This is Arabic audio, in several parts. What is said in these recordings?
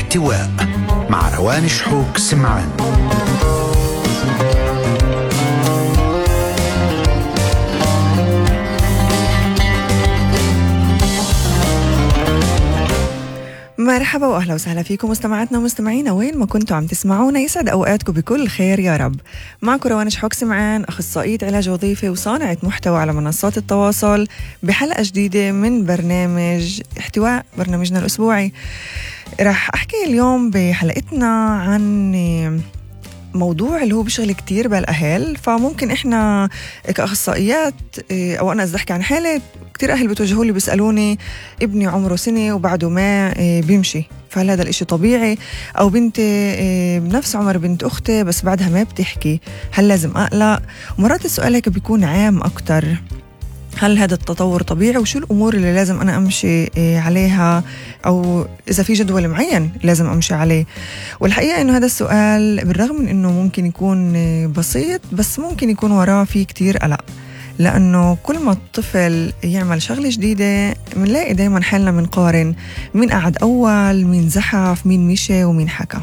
احتواء مع روان شحوك سمعان. مرحبا وأهلا وسهلا فيكم مستمعاتنا ومستمعينا وين ما كنتوا عم تسمعونا. يسعد أوقاتكم بكل خير يا رب. معكم روان شحوك سمعان، أخصائية علاج وظيفي وصانعة محتوى على منصات التواصل، بحلقة جديدة من برنامج احتواء، برنامجنا الأسبوعي. رح أحكي اليوم بحلقتنا عن موضوع اللي هو بيشغل كتير بالأهل. فممكن إحنا كأخصائيات أو أنا أحكي عن حالة كتير أهل بتوجهوا لي بيسألوني ابني عمره سنة وبعده ما بيمشي، فهل هذا الإشي طبيعي؟ أو بنتي بنفس عمر بنت أختي بس بعدها ما بتحكي، هل لازم أقلق؟ ومرات السؤال هيك بيكون عام أكتر، هل هذا التطور طبيعي؟ وشو الأمور اللي لازم أنا أمشي عليها، أو إذا في جدول معين لازم أمشي عليه؟ والحقيقة إنه هذا السؤال بالرغم من إنه ممكن يكون بسيط بس ممكن يكون وراه فيه كتير قلق، لأنه كل ما الطفل يعمل شغلة جديدة منلاقي دايما حالنا منقارن مين قعد أول، مين زحف، مين مشي، ومين حكى.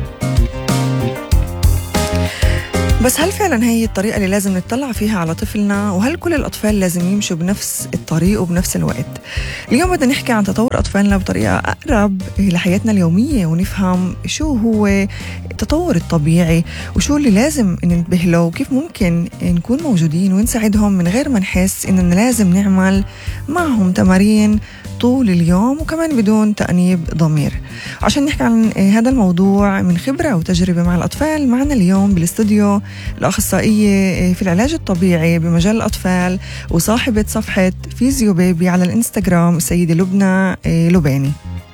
بس هل فعلا هي الطريقة اللي لازم نتطلع فيها على طفلنا؟ وهل كل الأطفال لازم يمشوا بنفس الطريق وبنفس الوقت؟ اليوم بدنا نحكي عن تطور أطفالنا بطريقة أقرب لحياتنا اليومية، ونفهم شو هو التطور الطبيعي وشو اللي لازم ننتبه له، وكيف ممكن نكون موجودين ونساعدهم من غير ما نحس إننا لازم نعمل معهم تمارين طول اليوم وكمان بدون تأنيب ضمير. عشان نحكي عن هذا الموضوع من خبرة وتجربة مع الأطفال، معنا اليوم بالاستوديو الأخصائية في العلاج الطبيعي بمجال الأطفال وصاحبة صفحة فيزيو بيبي على الإنستغرام، السيدة لبنى لباني.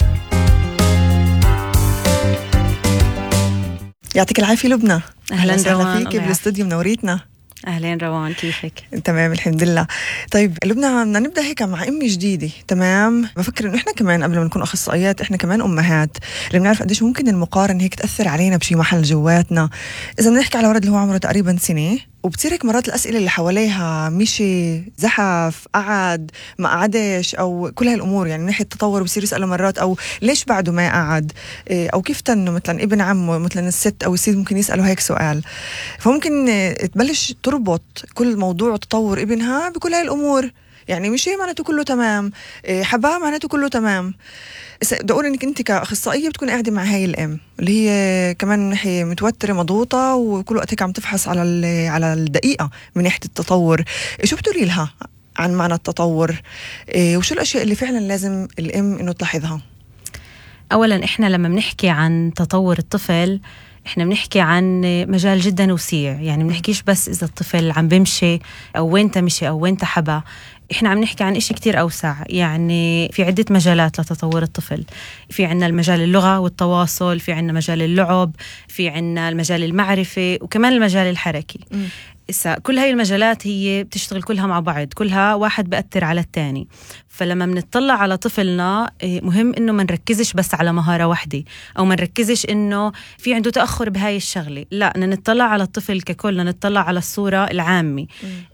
يعطيك العافية لبنى. أهلا وسهلا فيك بالاستوديو، منوريتنا. أهلين روان، كيفك؟ تمام الحمد لله. طيب لبنى، بدنا نبدأ هيك مع أمي جديدة. تمام، بفكر إنه إحنا كمان قبل ما نكون أخصائيات إحنا كمان أمهات اللي بنعرف قديش ممكن المقارنة هيك تأثر علينا بشي محل جواتنا. إذا بنحكي على ولد اللي هو عمره تقريبا سنة وبتصير هيك مرات الأسئلة اللي حواليها مشي، زحف، قعد، ما قعدش، أو كل هالأمور يعني من ناحية التطور بصير يسأله مرات أو ليش بعده ما قعد، أو كيف تنه مثلا ابن عمه مثلا الست أو السيد ممكن يسأله هيك سؤال. فممكن تبلش تربط كل موضوع تطور ابنها بكل هاي الأمور، يعني مشي معناته كله تمام، حباه معناته كله تمام. بدي أقول إنك أنت كأخصائية بتكون قاعدة مع هاي الأم اللي هي كمان من ناحية متوترة مضغوطة وكل وقت هيك عم تفحص على الدقيقة من ناحية التطور. شو بتقولي لها عن معنى التطور؟ وشو الأشياء اللي فعلا لازم الأم إنه تلاحظها؟ أولا إحنا لما بنحكي عن تطور الطفل إحنا بنحكي عن مجال جدا وسيع، يعني بنحكيش بس إذا الطفل عم بمشي أو وين تمشي أو وين تحبى، إحنا عم نحكي عن إشي كتير أوسع. يعني في عدة مجالات لتطور الطفل. في عنا المجال اللغة والتواصل، في عنا مجال اللعب، في عنا المجال المعرفي، وكمان المجال الحركي. كل هاي المجالات هي بتشتغل كلها مع بعض، كلها واحد بأثر على التاني. فلما منطلع على طفلنا مهم إنه ما نركزش بس على مهارة واحدة، أو ما نركزش إنه في عنده تأخر بهاي الشغلة، لا، نطلع على الطفل ككل، نطلع على الصورة العامة.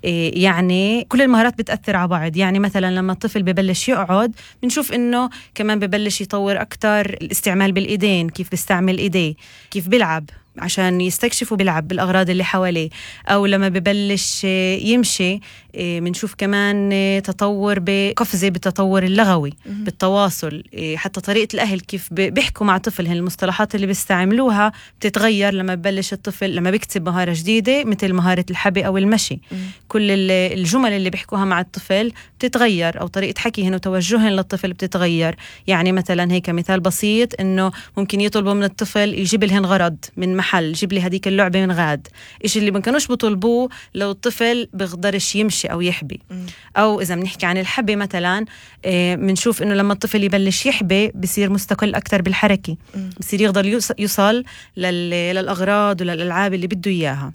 يعني كل المهارات بتأثر على بعض. يعني مثلا لما الطفل ببلش يقعد بنشوف إنه كمان ببلش يطور أكتر الاستعمال بالإيدين، كيف بيستعمل إيديه، كيف بيلعب عشان يستكشفوا بيلعب بالأغراض اللي حواليه. أو لما ببلش يمشي بنشوف كمان تطور بقفزة بالتطور اللغوي بالتواصل. حتى طريقة الأهل كيف بيحكوا مع طفل، المصطلحات اللي بيستعملوها بتتغير لما ببلش الطفل لما بيكتب مهارة جديدة مثل مهارة الحبي أو المشي. كل الجمل اللي بيحكوها مع الطفل بتتغير، أو طريقة حكيهن وتوجهن للطفل بتتغير. يعني مثلا هيك مثال بسيط، إنه ممكن يطلبوا من الطفل يجيب لهن غرض من محل، جيب لي هديك اللعبة من غاد، إيش اللي ما كانوش بطلبوه لو الطفل بيقدرش يمشي أو يحبي. أو إذا بنحكي عن الحبي مثلا، بنشوف إنه لما الطفل يبلش يحبي بصير مستقل أكتر بالحركة، بصير يقدر يوصل للأغراض وللألعاب اللي بده إياها.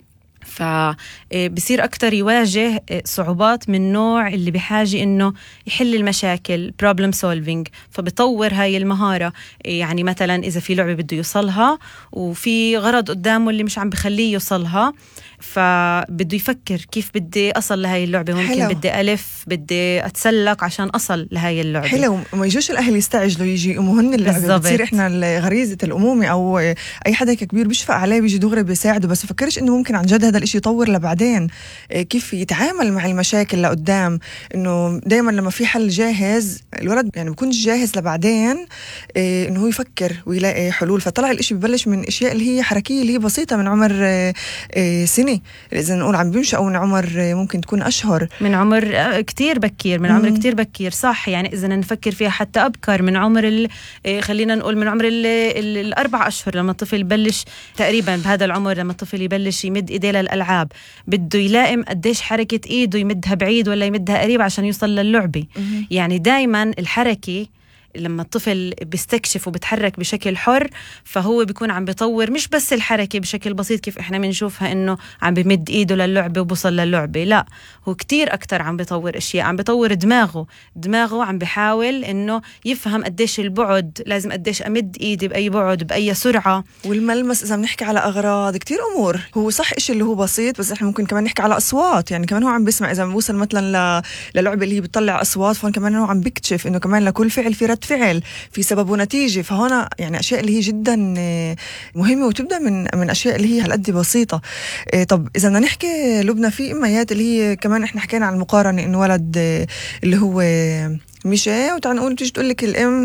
فبصير أكتر يواجه صعوبات من نوع اللي بحاجة إنه يحل المشاكل problem solving، فبطور هاي المهارة. يعني مثلا إذا في لعبة بده يوصلها وفي غرض قدامه اللي مش عم بخليه يوصلها، فبده يفكر كيف بدي أصل لهاي اللعبة. ممكن حلو. بدي ألف، بدي أتسلق عشان أصل لهاي اللعبة. حلو، وما يجوش الأهل يستعجلوا يجي يقوموهن اللعبة. بالضبط. بتصير إحنا غريزة الأمومة أو أي حدا كبير بيشفق عليه بيجي دغري بيساعده، بس فكرش إنه ممكن عن جد هذا الإشي يطور لبعدين. كيف يتعامل مع المشاكل لقدام، إنه دايما لما في حل جاهز الولد يعني بيكونش جاهز لبعدين إنه هو يفكر ويلاقي حلول. فطلع الإشي ببلش من أشياء اللي هي حركية اللي هي بسيطة من عمر سنة، إذا نقول عم بيمشي، أو من عمر ممكن تكون أشهر، من عمر كتير بكير، من عمر كتير بكير. صح، يعني إذا نفكر فيها حتى أبكر من عمر خلينا نقول من عمر الأربع أشهر، لما الطفل يبلش تقريبا بهذا العمر، لما الطفل يبلش يمد إيديه للألعاب بده يلائم قديش حركة إيده يمدها بعيد ولا يمدها قريب عشان يوصل للعبة. يعني دايما الحركة لما الطفل بيستكشف وبتحرك بشكل حر، فهو بيكون عم بيطور مش بس الحركة بشكل بسيط كيف إحنا بنشوفها إنه عم بمد إيده للعبة وبوصل للعبة، لا، هو كتير أكتر عم بيطور أشياء، عم بيطور دماغه عم بيحاول إنه يفهم قديش البعد، لازم قديش أمد إيدي بأي بعد بأي سرعة، والملمس. إذا بنحكي على أغراض كتير أمور، هو صح إشي اللي هو بسيط، بس إحنا ممكن كمان نحكي على أصوات. يعني كمان هو عم بيسمع، إذا بوصل مثلا للعبة اللي هي بتطلع أصوات، فهون كمان هو عم بيكتشف إنه كمان لكل فعل في رد فعل، في سبب ونتيجة. فهنا يعني أشياء اللي هي جدا مهمة، وتبدأ من أشياء اللي هي هالقد بسيطة. طب إذا بدنا نحكي لبنى في إميات اللي هي كمان إحنا حكينا عن المقارنة، إنه ولد اللي هو مشى وتعال نقول تيجي تقول لك الأم